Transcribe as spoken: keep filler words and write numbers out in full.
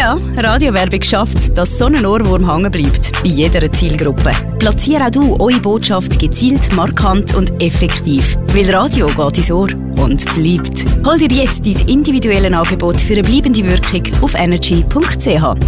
Ja, Radiowerbung schafft, dass so ein Ohrwurm hängen bleibt. Bei jeder Zielgruppe. Platziere auch du eure Botschaft gezielt, markant und effektiv. Weil Radio geht ins Ohr und bleibt. Hol dir jetzt dein individuelles Angebot für eine bleibende Wirkung auf energy punkt c h.